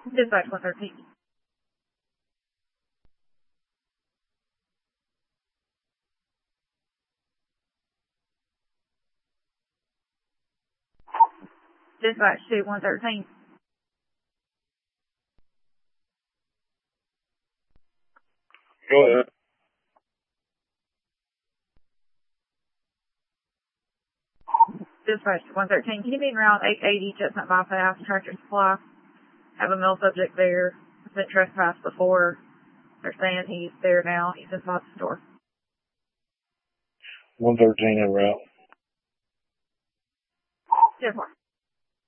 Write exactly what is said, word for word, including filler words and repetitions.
Dispatch one thirteen. Dispatch two one thirteen. Go ahead. Dispatch one thirteen. Can you be around eight eighty Chestnut Bypass, Tractor Supply? Have a male subject there. Has been trespassed before. They're saying he's there now. He's inside the store. one thirteen en route. ten four.